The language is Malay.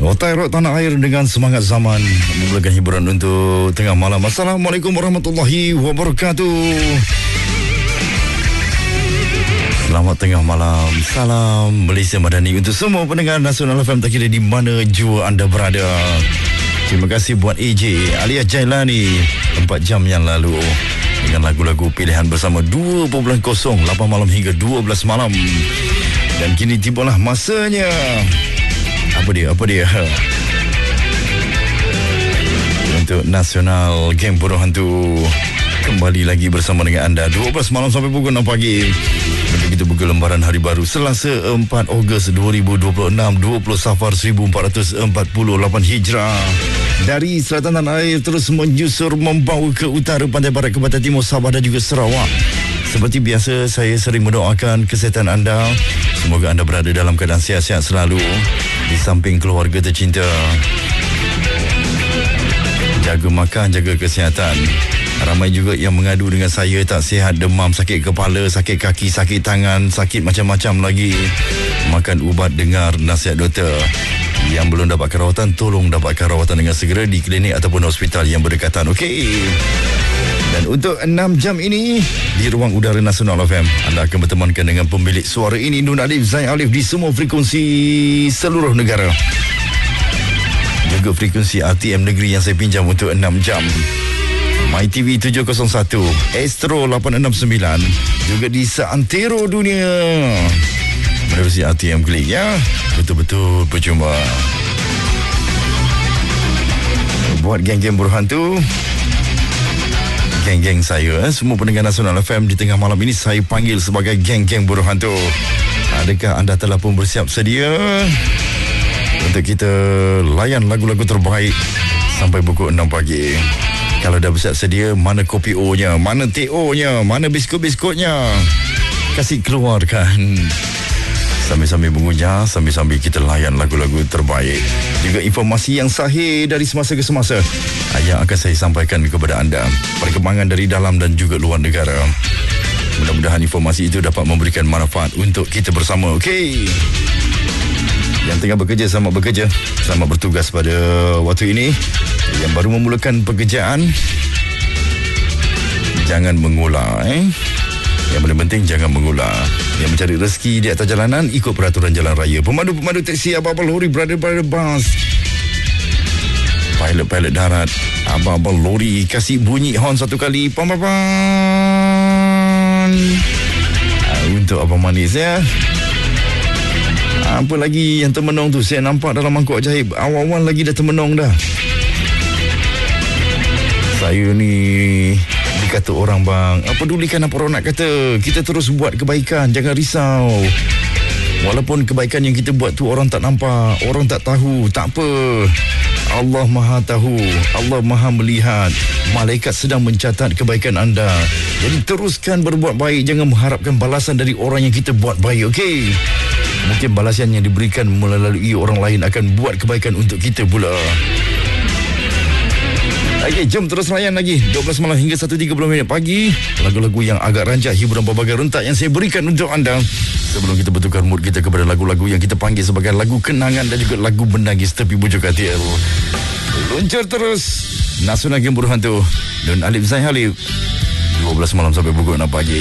Otai Rock Tanah Air dengan semangat zaman memulakan hiburan untuk tengah malam. Assalamualaikum warahmatullahi wabarakatuh. Selamat tengah malam. Salam Malaysia Madani untuk semua pendengar Nasional FM tak kira di mana jua anda berada. Terima kasih buat AJ alias Jailani 4 jam yang lalu dengan lagu-lagu pilihan bersama 2.0 8 malam hingga 12 malam. Dan kini tibalah masanya. Apa dia? Untuk Nasional Game Bodoh Hantu kembali lagi bersama dengan anda 12 malam sampai pukul 6 pagi. Untuk kita buka lembaran hari baru Selasa 4 Ogos 2026 20 Safar 1448 Hijrah. Dari selatan tanah air terus menjusur membawa ke utara, pantai barat ke pantai timur Sabah dan juga Sarawak. Seperti biasa, saya sering mendoakan kesihatan anda. Semoga anda berada dalam keadaan sihat-sihat selalu di samping keluarga tercinta. Jaga makan, jaga kesihatan. Ramai juga yang mengadu dengan saya tak sihat, demam, sakit kepala, sakit kaki, sakit tangan, sakit macam-macam lagi. Makan ubat, dengar nasihat doktor. Yang belum dapatkan rawatan, tolong dapatkan rawatan dengan segera di klinik ataupun hospital yang berdekatan. Okey. Dan untuk 6 jam ini di ruang udara Nasional FM, anda akan bertemankan dengan pemilik suara ini, Nun Alif, Zain Alif, di semua frekuensi seluruh negara. Juga frekuensi RTM negeri yang saya pinjam untuk 6 jam. MyTV 701, Astro 869, juga di seantero dunia melalui RTM Klik ya. Betul-betul percuma. Buat geng-geng berhantu, geng-geng saya, semua pendengar Nasional FM di tengah malam ini saya panggil sebagai geng-geng buruh hantu. Adakah anda telah pun bersiap sedia untuk kita layan lagu-lagu terbaik sampai pukul 6 pagi? Kalau dah bersiap sedia, mana kopi O-nya, mana teh O-nya, mana biskut-biskutnya? Kasih keluarkan. Sambil-sambil mengunyah, sambil-sambil kita layan lagu-lagu terbaik. Juga informasi yang sahih dari semasa ke semasa yang akan saya sampaikan kepada anda. Perkembangan dari dalam dan juga luar negara. Mudah-mudahan informasi itu dapat memberikan manfaat untuk kita bersama. Okey. Yang tengah bekerja, selamat bekerja. Selamat bertugas pada waktu ini. Yang baru memulakan pekerjaan, jangan mengular. Yang paling penting jangan mengular. Yang mencari rezeki di atas jalanan, ikut peraturan jalan raya. Pemandu-pemandu teksi, abang-abang lori, brother-brother bus, pilot-pilot darat, abang-abang lori, kasih bunyi horn satu kali. Pam-pam-pam. Untuk abang manis ya. Apa lagi yang termenung tu? Saya nampak dalam mangkuk jahit awal-awal lagi dah termenung dah. Saya ni kata orang, bang, pedulikan apa orang nak kata. Kita terus buat kebaikan, jangan risau. Walaupun kebaikan yang kita buat tu orang tak nampak, orang tak tahu, tak apa. Allah Maha tahu, Allah Maha melihat. Malaikat sedang mencatat kebaikan anda. Jadi teruskan berbuat baik, jangan mengharapkan balasan dari orang yang kita buat baik. Okey. Mungkin balasan yang diberikan melalui orang lain akan buat kebaikan untuk kita pula. Okey, jom terus layan lagi 12 malam hingga 1.30 pagi. Lagu-lagu yang agak rancak, hiburan berbagai rentak yang saya berikan untuk anda. Sebelum kita bertukar mood kita kepada lagu-lagu yang kita panggil sebagai lagu kenangan dan juga lagu menangis tepi bujur KTL. Luncur terus Nasional Game Bodoh Hantu dan Alif, Zain Alif 12 malam sampai pukul 6 pagi.